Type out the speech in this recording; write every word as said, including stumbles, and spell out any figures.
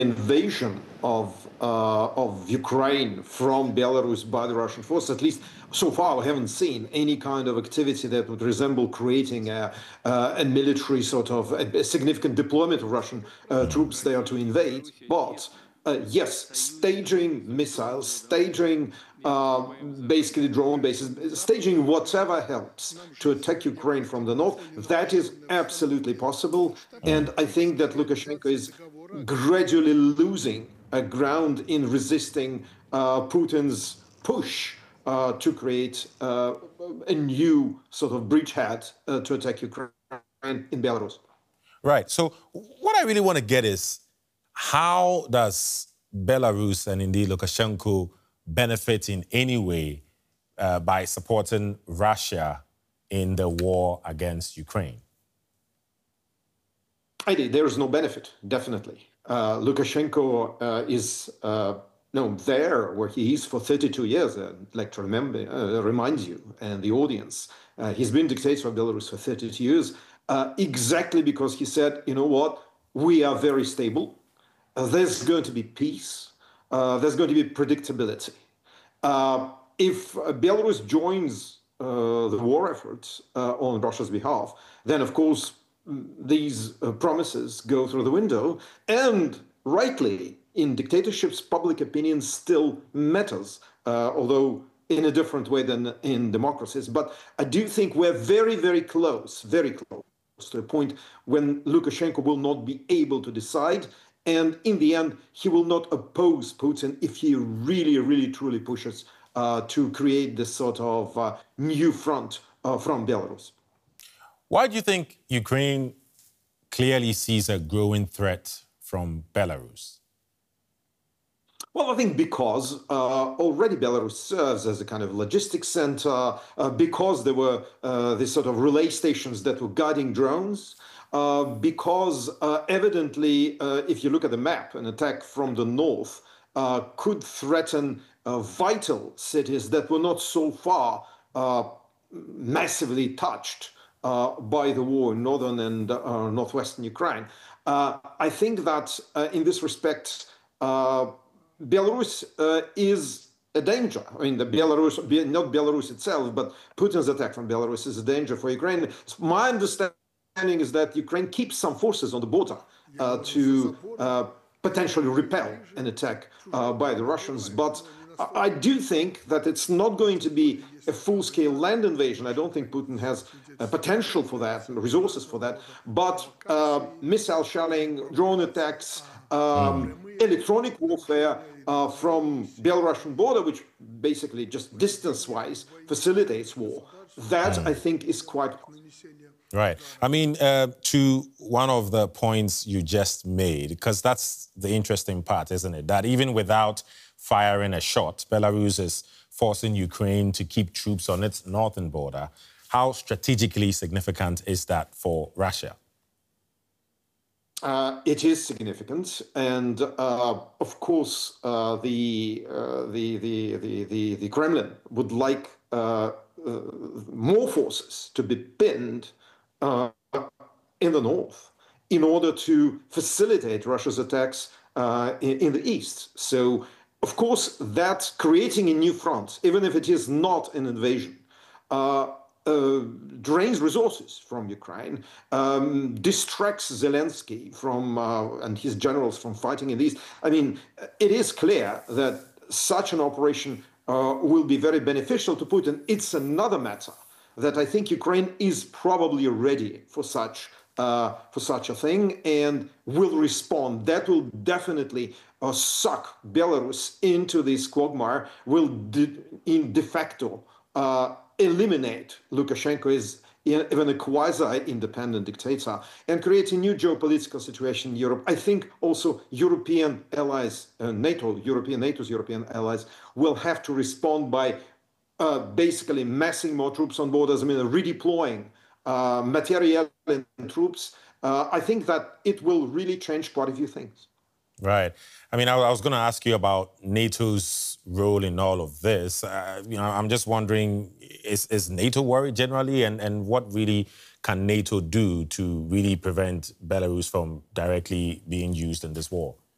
invasion of uh, of Ukraine from Belarus by the Russian forces. At least so far, we haven't seen any kind of activity that would resemble creating a, uh, a military sort of a, a significant deployment of Russian uh, troops there to invade. But uh, yes, staging missiles, staging uh, basically drone bases, staging whatever helps to attack Ukraine from the north, that is absolutely possible. And I think that Lukashenko is gradually losing uh, ground in resisting uh, Putin's push uh, to create uh, a new sort of bridgehead uh, to attack Ukraine in Belarus. Right. So what I really want to get is, how does Belarus and indeed Lukashenko benefit in any way uh, by supporting Russia in the war against Ukraine? I think there is no benefit, definitely. Uh, Lukashenko uh, is uh, no there where he is for thirty-two years. Uh, I'd like to remember, uh, remind you and the audience, uh, he's been dictator of Belarus for thirty-two years, uh, exactly because he said, you know what, we are very stable. Uh, there's going to be peace. Uh, there's going to be predictability. Uh, if uh, Belarus joins uh, the war efforts uh, on Russia's behalf, then of course these uh, promises go through the window, and rightly, in dictatorships, public opinion still matters, uh, although in a different way than in democracies. But I do think we're very, very close, very close to a point when Lukashenko will not be able to decide, and in the end, he will not oppose Putin if he really, really, truly pushes uh, to create this sort of uh, new front uh, from Belarus. Why do you think Ukraine clearly sees a growing threat from Belarus? Well, I think because uh, already Belarus serves as a kind of logistics center, uh, because there were uh, these sort of relay stations that were guiding drones, uh, because uh, evidently, uh, if you look at the map, an attack from the north uh, could threaten uh, vital cities that were not so far uh, massively touched Uh, by the war in northern and uh, northwestern Ukraine. Uh, I think that uh, in this respect, uh, Belarus uh, is a danger. I mean, the Belarus, not Belarus itself, but Putin's attack from Belarus is a danger for Ukraine. My understanding is that Ukraine keeps some forces on the border uh, to uh, potentially repel an attack uh, by the Russians, but I do think that it's not going to be a full-scale land invasion. I don't think Putin has uh, potential for that and resources for that. But uh, missile shelling, drone attacks, um, electronic warfare uh, from Belarusian border, which basically just distance-wise facilitates war, that I think is quite possible. Right. I mean, uh, to one of the points you just made, because that's the interesting part, isn't it? That even without firing a shot, Belarus is forcing Ukraine to keep troops on its northern border. How strategically significant is that for Russia? Uh, it is significant, and uh, of course, uh, the, uh, the, the the the the Kremlin would like uh, uh, more forces to be pinned uh, in the north in order to facilitate Russia's attacks uh, in, in the east. So, of course, that's creating a new front, even if it is not an invasion. Uh, Uh, drains resources from Ukraine, um, distracts Zelensky from uh, and his generals from fighting in the east. I mean, it is clear that such an operation uh, will be very beneficial to Putin. It's another matter that I think Ukraine is probably ready for such uh, for such a thing and will respond. That will definitely uh, suck Belarus into this quagmire. Will de in de facto Uh, eliminate Lukashenko as even a quasi-independent dictator and create a new geopolitical situation in Europe. I think also European allies, uh, NATO, European NATO's European allies will have to respond by uh, basically massing more troops on borders. I mean, redeploying uh, material and troops. Uh, I think that it will really change quite a few things. Right. I mean, I, I was going to ask you about NATO's role in all of this. Uh, you know, I'm just wondering, is, is NATO worried generally? And, and what really can NATO do to really prevent Belarus from directly being used in this war?